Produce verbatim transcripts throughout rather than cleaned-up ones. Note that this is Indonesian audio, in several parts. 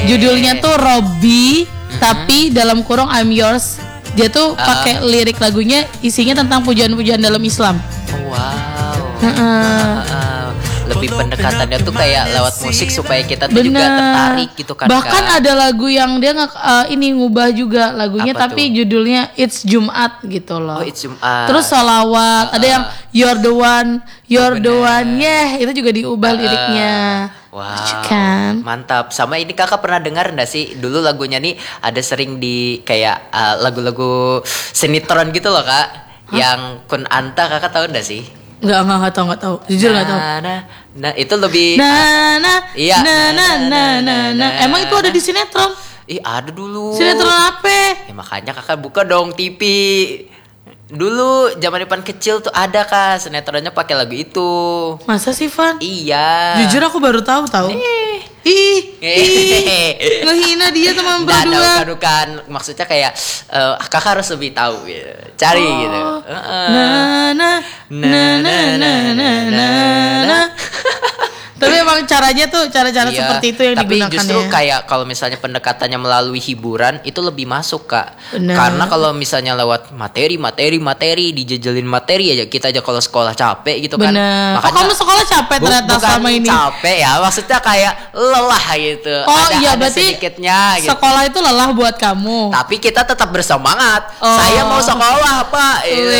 Judulnya tuh Robby, mm-hmm. tapi dalam kurung I'm Yours. Dia tuh uh. pakai lirik lagunya isinya tentang pujian-pujian dalam Islam. Wow. Uh-uh. Uh-uh. Lebih pendekatannya tuh kayak lewat musik supaya kita tuh Bener. juga tertarik gitu kan. Bahkan Kak. ada lagu yang dia nggak uh, ini ngubah juga lagunya. Apa tapi tuh? Judulnya It's Jumat gitu loh. Oh, It's Jumat. Terus salawat, uh-uh. ada yang You're the one, You're oh, the one, yeah, itu juga diubah uh-uh. liriknya. Wow, kan? Mantap. Sama ini kakak pernah dengar nggak sih dulu lagunya nih ada sering di kayak uh, lagu-lagu sinetron gitu loh kak, Hah? yang Kun Anta kakak tahu nggak sih? Nggak nggak nggak tahu nggak tahu, jujur nggak tahu. Nah, nah itu lebih. Nah, nah, iya. Nah, nah, nah, nah, nah. Emang itu ada di sinetron? Ih ada dulu. Sinetron apa? Ya makanya kakak buka dong T V. Dulu zaman Ipan kecil tuh ada kak sinetronnya pakai lagu itu. Masa sih Van? Iya. Jujur aku baru tahu tahu. Eh. Ih, ih, ngehina dia teman berdua. Bukan, bukan, maksudnya kayak uh, kakak harus lebih tahu gitu. Cari oh. gitu. Uh-uh. Nah, nah, nah, nah, nah, nah, nah, nah. Tapi emang caranya tuh cara-cara iya, seperti itu yang tapi digunakan. Tapi justru ya. kayak kalau misalnya pendekatannya melalui hiburan itu lebih masuk kak. Bener. Karena kalau misalnya lewat materi, materi, materi, dijejelin materi aja kita aja kalau sekolah capek gitu kan. Bener. Makanya, oh kamu sekolah capek ternyata bu- sama ini. Bukan capek ya, maksudnya kayak lelah gitu. Oh ada, iya ada berarti sedikitnya gitu. Sekolah itu lelah buat kamu. Tapi kita tetap bersemangat. Oh. Saya mau sekolah pak.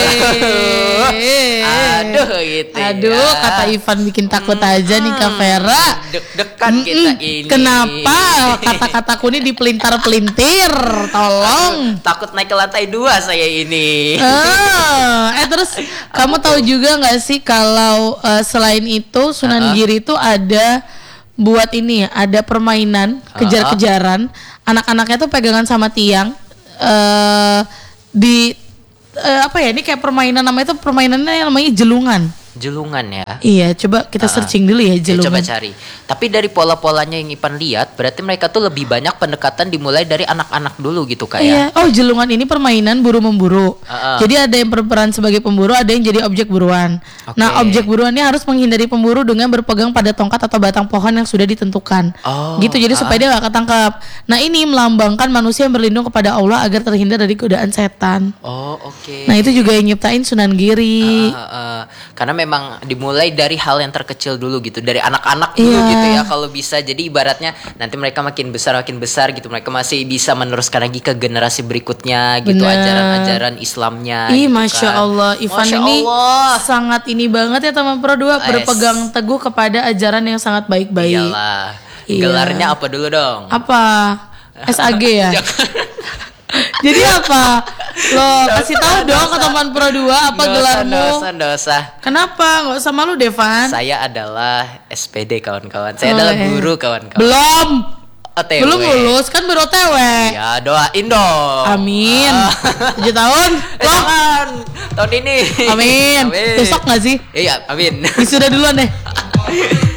Aduh gitu. Aduh ya. Kata Ivan bikin takut hmm. aja nih Kak Vera. Deg-degan kita ini. Kenapa kata-kataku ini dipelintar-pelintir? Tolong. Takut naik ke lantai dua saya ini. Uh, eh terus kamu tahu juga nggak sih kalau uh, selain itu Sunan uh-huh. Giri itu ada buat ini ya, ada permainan kejar-kejaran. Uh-huh. Anak-anaknya tuh pegangan sama tiang. Uh, di uh, apa ya? Ini kayak permainan namanya itu permainannya yang namanya jelungan. Jelungan ya. Iya, coba kita searching uh, dulu ya jelungan. Ya, coba cari. Tapi dari pola-polanya yang Ipan lihat, berarti mereka tuh lebih banyak pendekatan dimulai dari anak-anak dulu gitu kayak. Iya. Oh, jelungan ini permainan buru memburu. Uh, uh. Jadi ada yang berperan sebagai pemburu, ada yang jadi objek buruan. Okay. Nah, objek buruannya harus menghindari pemburu dengan berpegang pada tongkat atau batang pohon yang sudah ditentukan. Oh, gitu. Jadi uh. supaya dia gak ketangkap. Nah, ini melambangkan manusia yang berlindung kepada Allah agar terhindar dari godaan setan. Oh, oke. Okay. Nah, itu juga yang nyiptain Sunan Giri. Uh, uh, uh. Karena memang dimulai dari hal yang terkecil dulu gitu, dari anak-anak dulu yeah. gitu ya kalau bisa. Jadi ibaratnya nanti mereka makin besar makin besar gitu, mereka masih bisa meneruskan lagi ke generasi berikutnya gitu. Bener. Ajaran-ajaran Islamnya. Ih, gitu Masya kan. Allah, Ivan Masya ini Allah. sangat ini banget ya teman Pro dua, berpegang teguh kepada ajaran yang sangat baik-baik. Iyalah. Iya. Gelarnya apa dulu dong? Apa? S A G ya? Jadi apa? Lo kasih tahu dong ke teman Pro dua apa dosa, gelarmu? Dosa, dosa. Kenapa? Nggak usah malu, Devan. Saya adalah S P D kawan-kawan. Saya oh, adalah guru kawan-kawan. Belum. O T W. Belum lulus kan baru O T W. Ya doain dong. Amin. tujuh tahun. Tahun. Tahun ini. Amin. Amin. Besok nggak sih? Iya, amin. Sudah duluan deh.